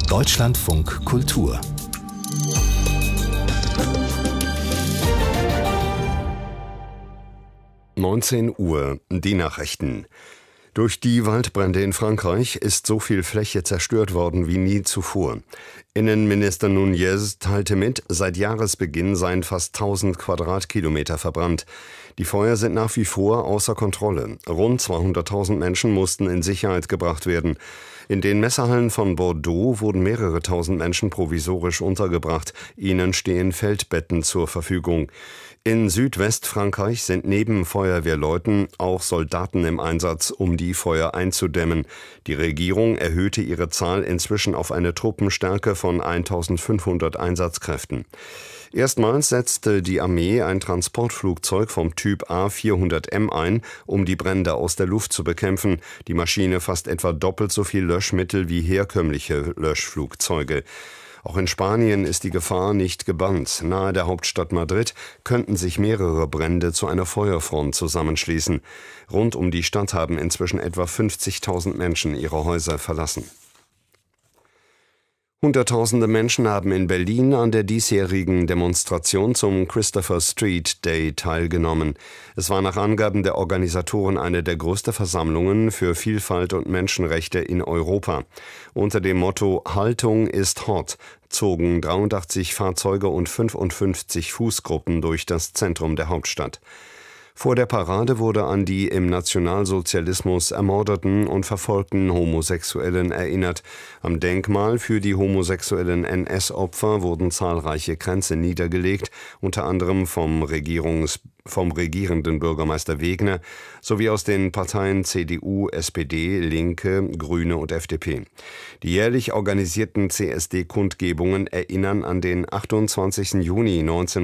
Deutschlandfunk Kultur. (19 Uhr), die Nachrichten. Durch die Waldbrände in Frankreich ist so viel Fläche zerstört worden wie nie zuvor. Innenminister Nunez teilte mit, seit Jahresbeginn seien fast 1000 Quadratkilometer verbrannt. Die Feuer sind nach wie vor außer Kontrolle. Rund 200.000 Menschen mussten in Sicherheit gebracht werden. In den Messehallen von Bordeaux wurden mehrere tausend Menschen provisorisch untergebracht. Ihnen stehen Feldbetten zur Verfügung. In Südwestfrankreich sind neben Feuerwehrleuten auch Soldaten im Einsatz, um die Feuer einzudämmen. Die Regierung erhöhte ihre Zahl inzwischen auf eine Truppenstärke von 1500 Einsatzkräften. Erstmals setzte die Armee ein Transportflugzeug vom Typ A400M ein, um die Brände aus der Luft zu bekämpfen. Die Maschine fasst etwa doppelt so viel Löschmittel wie herkömmliche Löschflugzeuge. Auch in Spanien ist die Gefahr nicht gebannt. Nahe der Hauptstadt Madrid könnten sich mehrere Brände zu einer Feuerfront zusammenschließen. Rund um die Stadt haben inzwischen etwa 50.000 Menschen ihre Häuser verlassen. Hunderttausende Menschen haben in Berlin an der diesjährigen Demonstration zum Christopher Street Day teilgenommen. Es war nach Angaben der Organisatoren eine der größten Versammlungen für Vielfalt und Menschenrechte in Europa. Unter dem Motto »Haltung ist hot« zogen 83 Fahrzeuge und 55 Fußgruppen durch das Zentrum der Hauptstadt. Vor der Parade wurde an die im Nationalsozialismus ermordeten und verfolgten Homosexuellen erinnert. Am Denkmal für die homosexuellen NS-Opfer wurden zahlreiche Kränze niedergelegt, unter anderem vom regierenden Bürgermeister Wegner sowie aus den Parteien CDU, SPD, Linke, Grüne und FDP. Die jährlich organisierten CSD-Kundgebungen erinnern an den 28. Juni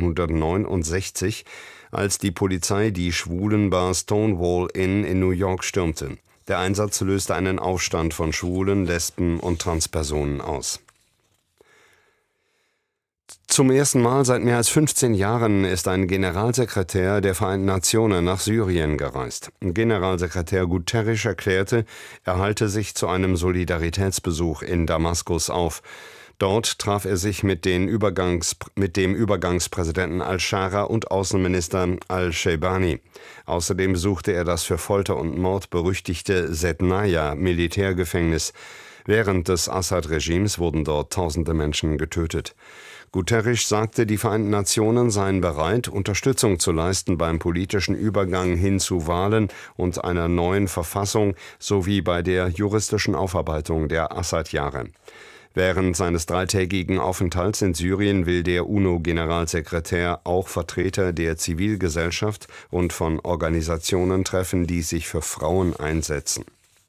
1969, als die Polizei die Schwulenbar Stonewall Inn in New York stürmte. Der Einsatz löste einen Aufstand von Schwulen, Lesben und Transpersonen aus. Zum ersten Mal seit mehr als 15 Jahren ist ein Generalsekretär der Vereinten Nationen nach Syrien gereist. Generalsekretär Guterres erklärte, er halte sich zu einem Solidaritätsbesuch in Damaskus auf. Dort traf er sich mit dem Übergangspräsidenten al-Shara und Außenminister al-Sheibani. Außerdem besuchte er das für Folter und Mord berüchtigte Sednaya-Militärgefängnis. Während des Assad-Regimes wurden dort tausende Menschen getötet. Guterres sagte, die Vereinten Nationen seien bereit, Unterstützung zu leisten beim politischen Übergang hin zu Wahlen und einer neuen Verfassung sowie bei der juristischen Aufarbeitung der Assad-Jahre. Während seines dreitägigen Aufenthalts in Syrien will der UNO-Generalsekretär auch Vertreter der Zivilgesellschaft und von Organisationen treffen, die sich für Frauen einsetzen.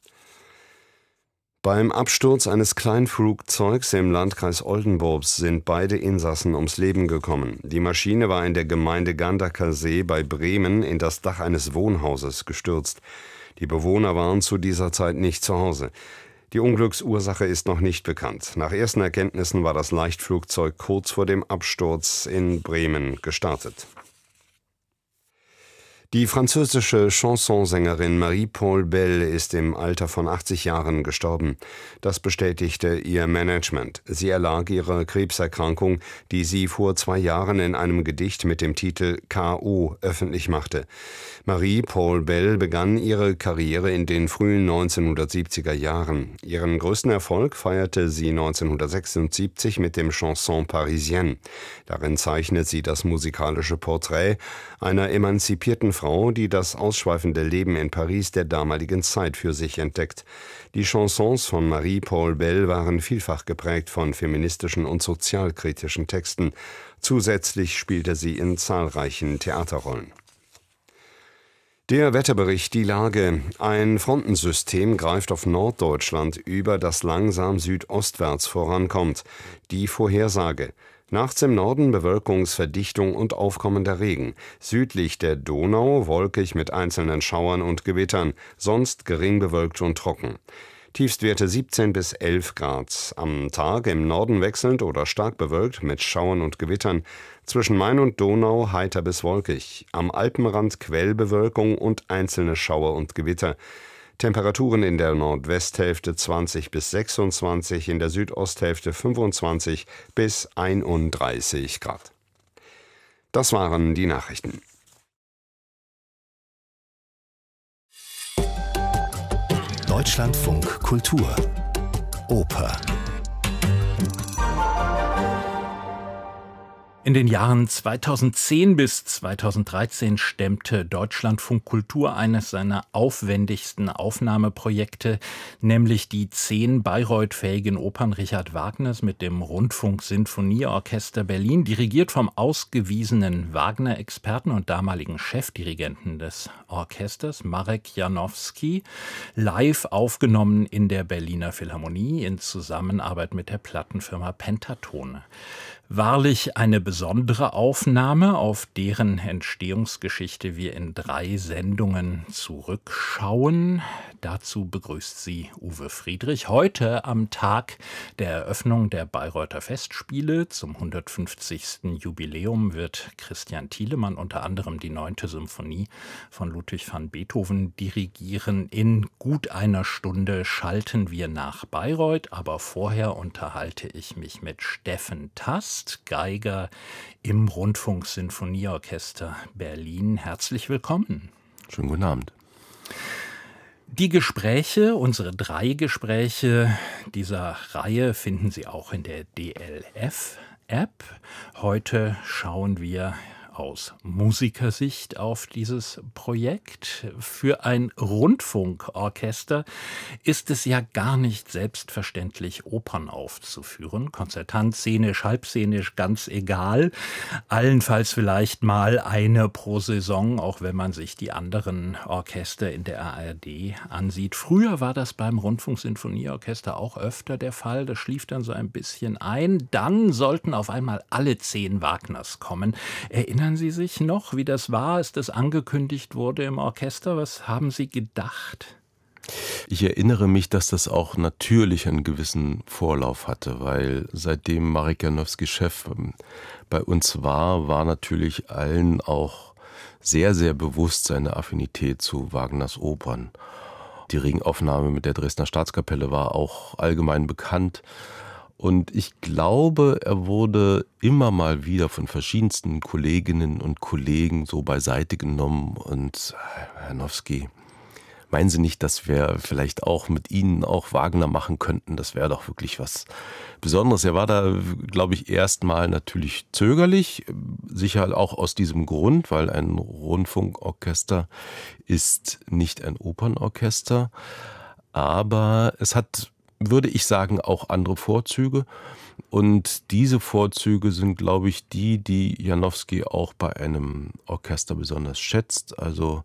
Beim Absturz eines Kleinflugzeugs im Landkreis Oldenburg sind beide Insassen ums Leben gekommen. Die Maschine war in der Gemeinde Gandaker See bei Bremen in das Dach eines Wohnhauses gestürzt. Die Bewohner waren zu dieser Zeit nicht zu Hause. Die Unglücksursache ist noch nicht bekannt. Nach ersten Erkenntnissen war das Leichtflugzeug kurz vor dem Absturz in Bremen gestartet. Die französische Chansonsängerin Marie-Paule Bell ist im Alter von 80 Jahren gestorben. Das bestätigte ihr Management. Sie erlag ihrer Krebserkrankung, die sie vor 2 Jahren in einem Gedicht mit dem Titel K.O. öffentlich machte. Marie-Paule Bell begann ihre Karriere in den frühen 1970er Jahren. Ihren größten Erfolg feierte sie 1976 mit dem Chanson Parisienne. Darin zeichnet sie das musikalische Porträt einer emanzipierten Frau, die das ausschweifende Leben in Paris der damaligen Zeit für sich entdeckt. Die Chansons von Marie-Paule Bell waren vielfach geprägt von feministischen und sozialkritischen Texten. Zusätzlich spielte sie in zahlreichen Theaterrollen. Der Wetterbericht, die Lage. Ein Frontensystem greift auf Norddeutschland über, das langsam südostwärts vorankommt. Die Vorhersage. Nachts im Norden Bewölkungsverdichtung und aufkommender Regen. Südlich der Donau wolkig mit einzelnen Schauern und Gewittern, sonst gering bewölkt und trocken. Tiefstwerte 17 bis 11 Grad. Am Tag im Norden wechselnd oder stark bewölkt mit Schauern und Gewittern. Zwischen Main und Donau heiter bis wolkig. Am Alpenrand Quellbewölkung und einzelne Schauer und Gewitter. Temperaturen in der Nordwesthälfte 20 bis 26, in der Südosthälfte 25 bis 31 Grad. Das waren die Nachrichten. Deutschlandfunk Kultur Oper. In den Jahren 2010 bis 2013 stemmte Deutschlandfunk Kultur eines seiner aufwendigsten Aufnahmeprojekte, nämlich die 10 Bayreuth-fähigen Opern Richard Wagners mit dem Rundfunk-Sinfonieorchester Berlin, dirigiert vom ausgewiesenen Wagner-Experten und damaligen Chefdirigenten des Orchesters, Marek Janowski, live aufgenommen in der Berliner Philharmonie in Zusammenarbeit mit der Plattenfirma Pentatone. Wahrlich eine besondere Aufnahme, auf deren Entstehungsgeschichte wir in 3 Sendungen zurückschauen. Dazu begrüßt sie Uwe Friedrich. Heute am Tag der Eröffnung der Bayreuther Festspiele zum 150. Jubiläum wird Christian Thielemann unter anderem die 9. Symphonie von Ludwig van Beethoven dirigieren. In gut einer Stunde schalten wir nach Bayreuth, aber vorher unterhalte ich mich mit Steffen Tass, Geiger im Rundfunk-Sinfonieorchester Berlin. Herzlich willkommen. Schönen guten Abend. Die Gespräche, unsere 3 Gespräche dieser Reihe finden Sie auch in der DLF-App. Heute schauen wir aus Musikersicht auf dieses Projekt. Für ein Rundfunkorchester ist es ja gar nicht selbstverständlich, Opern aufzuführen. Konzertant, szenisch, halbszenisch, ganz egal. Allenfalls vielleicht mal eine pro Saison, auch wenn man sich die anderen Orchester in der ARD ansieht. Früher war das beim Rundfunksinfonieorchester auch öfter der Fall. Das schlief dann so ein bisschen ein. Dann sollten auf einmal alle 10 Wagners kommen. Erinnern Sie sich noch, wie das war, als das angekündigt wurde im Orchester? Was haben Sie gedacht? Ich erinnere mich, dass das auch natürlich einen gewissen Vorlauf hatte, weil seitdem Marek Janowski Chef bei uns war natürlich allen auch sehr, sehr bewusst seine Affinität zu Wagners Opern. Die Regenaufnahme mit der Dresdner Staatskapelle war auch allgemein bekannt. Und ich glaube, er wurde immer mal wieder von verschiedensten Kolleginnen und Kollegen so beiseite genommen. Und Herr Janowski, meinen Sie nicht, dass wir vielleicht auch mit Ihnen auch Wagner machen könnten? Das wäre doch wirklich was Besonderes. Er war da, glaube ich, erstmal natürlich zögerlich, sicher auch aus diesem Grund, weil ein Rundfunkorchester ist nicht ein Opernorchester. Aber es hat, würde ich sagen, auch andere Vorzüge. Und diese Vorzüge sind, glaube ich, die Janowski auch bei einem Orchester besonders schätzt. Also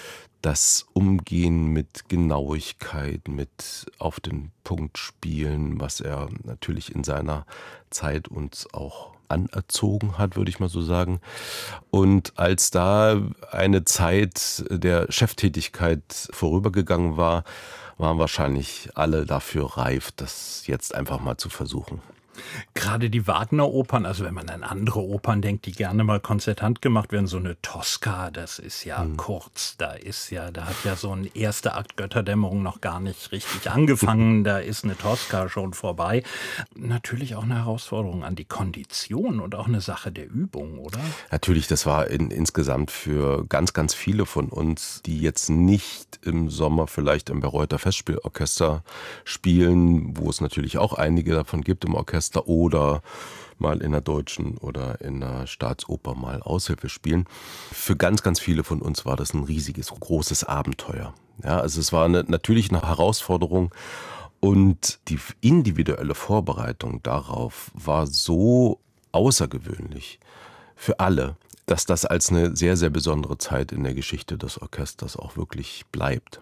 das Umgehen mit Genauigkeit, mit auf den Punkt spielen, was er natürlich in seiner Zeit uns auch anerzogen hat, würde ich mal so sagen. Und als da eine Zeit der Cheftätigkeit vorübergegangen war, waren wahrscheinlich alle dafür reif, das jetzt einfach mal zu versuchen. Gerade die Wagner-Opern, also wenn man an andere Opern denkt, die gerne mal konzertant gemacht werden, so eine Tosca, das ist ja kurz, da hat ja so ein erster Akt Götterdämmerung noch gar nicht richtig angefangen, da ist eine Tosca schon vorbei. Natürlich auch eine Herausforderung an die Kondition und auch eine Sache der Übung, oder? Natürlich, das war insgesamt für ganz, ganz viele von uns, die jetzt nicht im Sommer vielleicht im Bayreuther Festspielorchester spielen, wo es natürlich auch einige davon gibt im Orchester, oder mal in der Deutschen oder in der Staatsoper mal Aushilfe spielen. Für ganz, ganz viele von uns war das ein riesiges, großes Abenteuer. Ja, also es war natürlich eine Herausforderung und die individuelle Vorbereitung darauf war so außergewöhnlich für alle, dass das als eine sehr, sehr besondere Zeit in der Geschichte des Orchesters auch wirklich bleibt.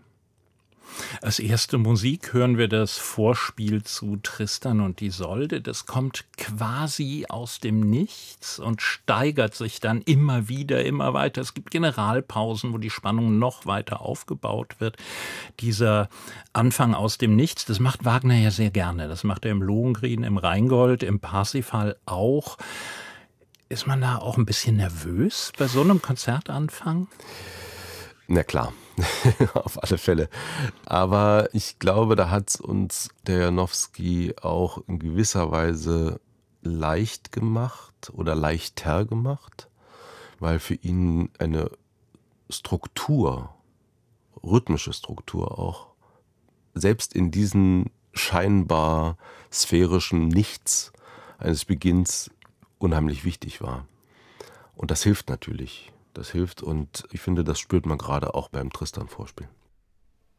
Als erste Musik hören wir das Vorspiel zu Tristan und Isolde. Das kommt quasi aus dem Nichts und steigert sich dann immer wieder, immer weiter. Es gibt Generalpausen, wo die Spannung noch weiter aufgebaut wird. Dieser Anfang aus dem Nichts, das macht Wagner ja sehr gerne. Das macht er im Lohengrin, im Rheingold, im Parsifal auch. Ist man da auch ein bisschen nervös bei so einem Konzertanfang? Na klar, auf alle Fälle. Aber ich glaube, da hat es uns der Janowski auch in gewisser Weise leicht gemacht oder leichter gemacht, weil für ihn eine Struktur, rhythmische Struktur auch, selbst in diesen scheinbar sphärischen Nichts eines Beginns unheimlich wichtig war. Und das hilft natürlich. Das hilft und ich finde, das spürt man gerade auch beim Tristan-Vorspiel.